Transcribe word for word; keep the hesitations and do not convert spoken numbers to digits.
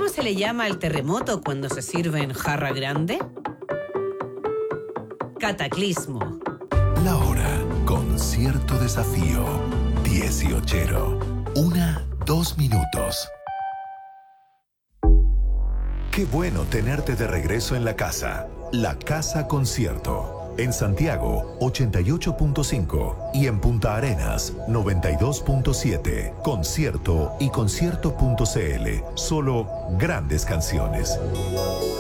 ¿Cómo se le llama al terremoto cuando se sirve en jarra grande? Cataclismo. La hora con cierto desafío. Dieciochero. Una, dos minutos. Qué bueno tenerte de regreso en la casa. La Casa Concierto. En Santiago, ochenta y ocho punto cinco y en Punta Arenas, noventa y dos punto siete. Concierto y concierto punto c l. Solo grandes canciones.